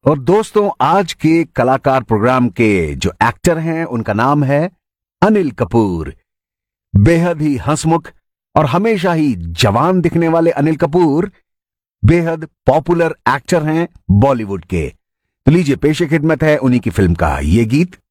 और दोस्तों, आज के कलाकार प्रोग्राम के जो एक्टर हैं उनका नाम है अनिल कपूर। बेहद ही हंसमुख और हमेशा ही जवान दिखने वाले अनिल कपूर बेहद पॉपुलर एक्टर हैं बॉलीवुड के। तो लीजिए, पेश खिदमत है उन्हीं की फिल्म का ये गीत।